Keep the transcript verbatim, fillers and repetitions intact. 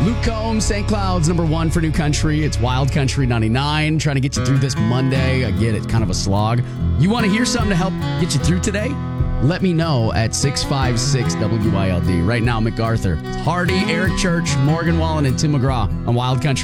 Luke Combs, Saint Cloud's number one for New Country. It's Wild Country ninety-nine. Trying to get you through this Monday. I get it, kind of a slog. You want to hear something to help get you through today? Let me know at six five six W I L D. Right now, MacArthur, Hardy, Eric Church, Morgan Wallen, and Tim McGraw on Wild Country.